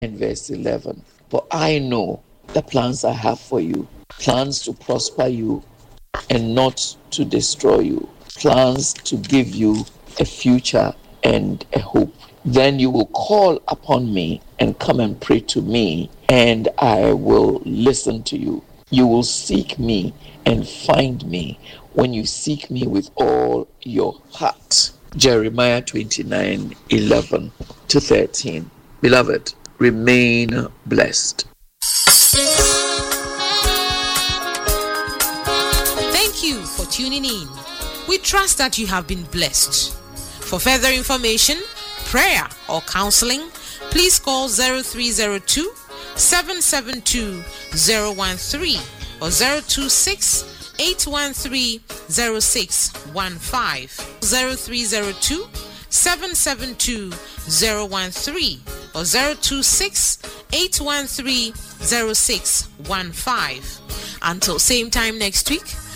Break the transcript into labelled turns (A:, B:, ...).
A: and verse 11. For I know the plans I have for you, plans to prosper you and not to destroy you, plans to give you a future and a hope. Then you will call upon me and come and pray to me, and I will listen to you. You will seek me and find me when you seek me with all your heart. Jeremiah 29:11 to 13. Beloved, remain blessed.
B: Thank you for tuning in. We trust that you have been blessed. For further information, prayer, or counseling, please call 0302 772 013 or 026 813 0615, 0302 772 013 or 026 813 0615. Until same time next week,